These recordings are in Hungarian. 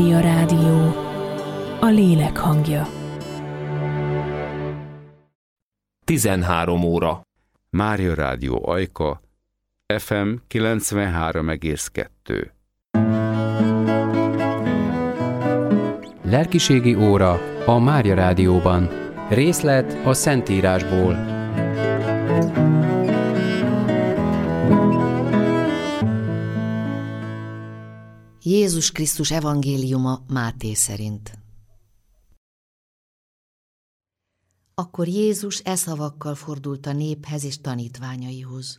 A rádió, a lélek hangja. 13 óra. Mária Rádió Ajka, FM 93,2. Lelkiségi óra a Mária Rádióban. Részlet a Szentírásból. Jézus Krisztus evangéliuma Máté szerint. Akkor Jézus e szavakkal fordult a néphez és tanítványaihoz.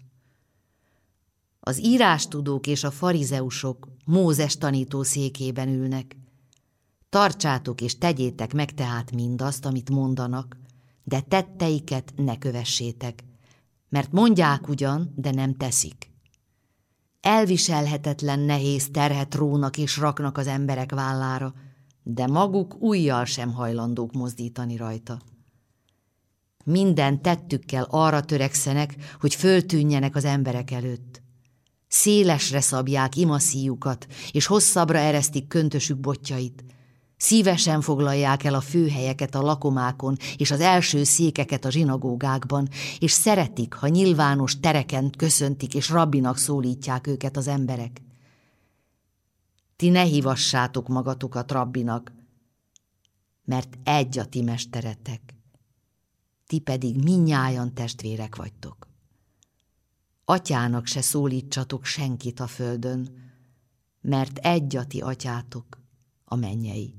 Az írástudók és a farizeusok Mózes tanító székében ülnek. Tartsátok és tegyétek meg tehát mindazt, amit mondanak, de tetteiket ne kövessétek, mert mondják ugyan, de nem teszik. Elviselhetetlen nehéz terhet rónak és raknak az emberek vállára, de maguk ujjal sem hajlandók mozdítani rajta. Minden tettükkel arra törekszenek, hogy föltűnjenek az emberek előtt. Szélesre szabják imaszíjukat, és hosszabbra eresztik köntösük botjait. Szívesen foglalják el a főhelyeket a lakomákon és az első székeket a zsinagógákban, és szeretik, ha nyilvános tereken köszöntik és rabbinak szólítják őket az emberek. Ti ne hívassátok magatokat rabbinak, mert egy a ti mesteretek, ti pedig mindnyájan testvérek vagytok. Atyának se szólítsatok senkit a földön, mert egy a ti atyátok, a mennyei.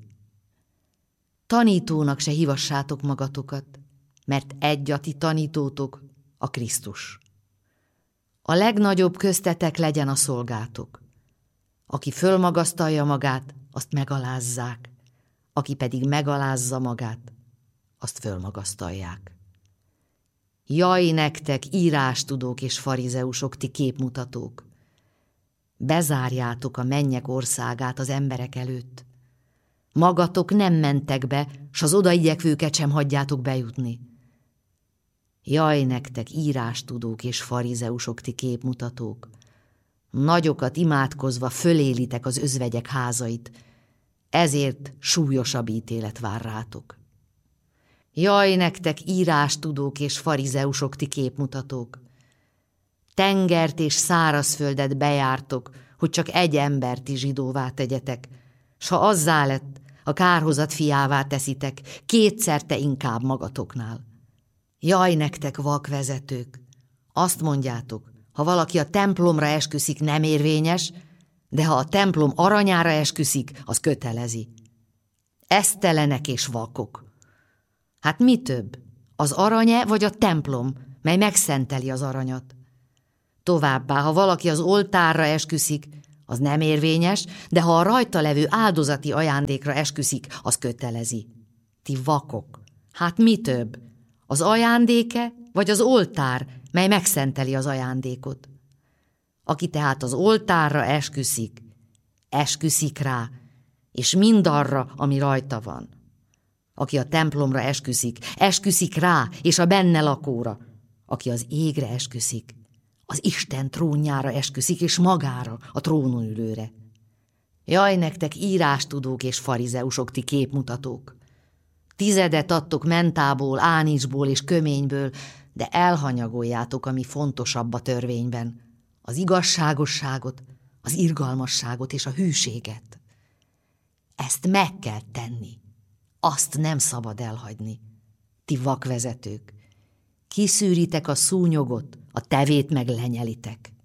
Tanítónak se hívassátok magatokat, mert egy a ti tanítótok, a Krisztus. A legnagyobb köztetek legyen a szolgátok. Aki fölmagasztalja magát, azt megalázzák, aki pedig megalázza magát, azt fölmagasztalják. Jaj nektek, írástudók és farizeusok, ti képmutatók! Bezárjátok a mennyek országát az emberek előtt. Magatok nem mentek be, s az odaigyekvőket sem hagyjátok bejutni. Jaj nektek, írástudók és farizeusok, ti képmutatók! Nagyokat imádkozva fölélitek az özvegyek házait, ezért súlyosabb ítélet vár rátok. Jaj nektek, írástudók és farizeusok, ti képmutatók! Tengert és szárazföldet bejártok, hogy csak egy embert is zsidóvá tegyetek, s ha azzá lett, a kárhozat fiává teszitek, kétszerte inkább magatoknál. Jaj nektek, vakvezetők! Azt mondjátok, ha valaki a templomra esküszik, nem érvényes, de ha a templom aranyára esküszik, az kötelezi. Esztelenek és vakok! Hát mi több, az aranye vagy a templom, mely megszenteli az aranyat? Továbbá, ha valaki az oltárra esküszik, az nem érvényes, de ha a rajta levő áldozati ajándékra esküszik, az kötelezi. Ti vakok! Hát mi több, az ajándéke vagy az oltár, mely megszenteli az ajándékot? Aki tehát az oltárra esküszik rá, és mindarra, ami rajta van. Aki a templomra esküszik rá, és a benne lakóra. Aki az égre esküszik, az Isten trónjára esküszik, és magára, a trónon ülőre. Jaj nektek, írástudók és farizeusok, ti képmutatók! 10 adtok mentából, ánicsból és köményből, de elhanyagoljátok, ami fontosabb a törvényben, az igazságosságot, az irgalmasságot és a hűséget. Ezt meg kell tenni, azt nem szabad elhagyni. Ti vakvezetők, kiszűritek a szúnyogot, a tevét meg lenyelitek.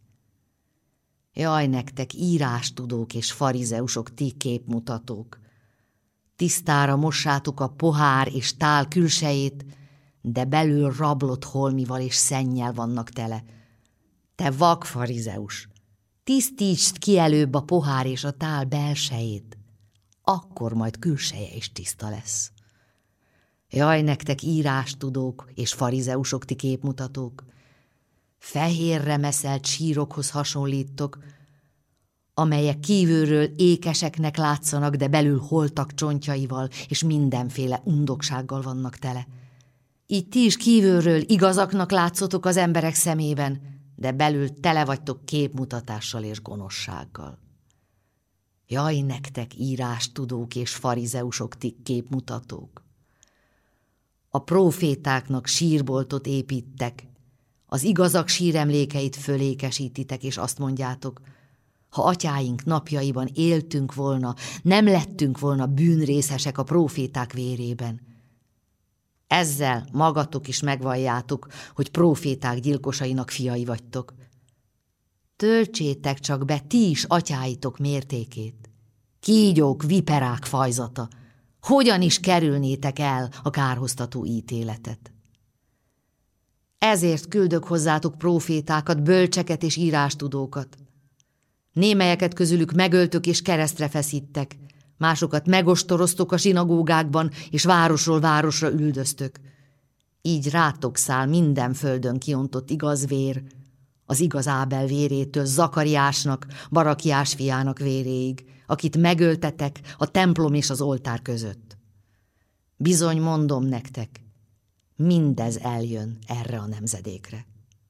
Jaj nektek, írástudók és farizeusok, ti képmutatók! Tisztára mossátok a pohár és tál külsejét, de belül rablott holmival és szennyel vannak tele. Te vak farizeus, tisztítsd ki előbb a pohár és a tál belsejét, akkor majd külseje is tiszta lesz. Jaj nektek, írástudók és farizeusok, ti képmutatók! Fehérre meszelt sírokhoz hasonlítok, amelyek kívülről ékeseknek látszanak, de belül holtak csontjaival és mindenféle undoksággal vannak tele. Így ti is kívülről igazaknak látszotok az emberek szemében, de belül tele vagytok képmutatással és gonoszsággal. Jaj, nektek írástudók és farizeusok, ti képmutatók! A prófétáknak sírboltot építek, az igazak síremlékeit fölékesítitek, és azt mondjátok, ha atyáink napjaiban éltünk volna, nem lettünk volna bűnrészesek a próféták vérében. Ezzel magatok is megvalljátok, hogy próféták gyilkosainak fiai vagytok. Töltsétek csak be ti is atyáitok mértékét. Kígyók, viperák fajzata, hogyan is kerülnétek el a kárhoztató ítéletet? Ezért küldök hozzátok prófétákat, bölcseket és írástudókat. Némelyeket közülük megöltök és keresztre feszítek, másokat megostoroztok a zsinagógákban, és városról városra üldöztök. Így rátok száll minden földön kiontott igaz vér, az igaz Ábel vérétől Zakariásnak, Barakiás fiának véréig, akit megöltetek a templom és az oltár között. Bizony mondom nektek, mindez eljön erre a nemzedékre.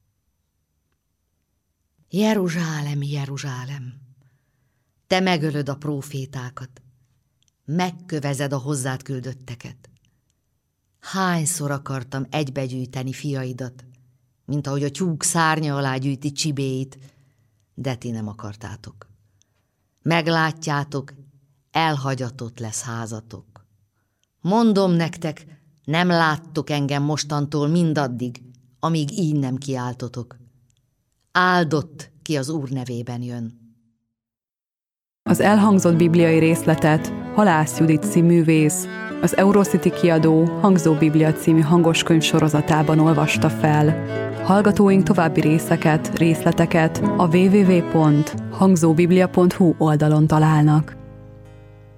Jeruzsálem, Jeruzsálem, te megölöd a prófétákat, megkövezed a hozzád küldötteket. Hányszor akartam egybegyűjteni fiaidat, mint ahogy a tyúk szárnya alá gyűjti csibéit, de ti nem akartátok. Meglátjátok, elhagyatott lesz házatok. Mondom nektek, nem láttok engem mostantól mindaddig, amíg így nem kiáltotok. Áldott, ki az Úr nevében jön. Az elhangzott bibliai részletet Halász Judit színművész az Eurocity kiadó Hangzó Biblia című hangoskönyv sorozatában olvasta fel. Hallgatóink további részleteket a www.hangzóbiblia.hu oldalon találnak.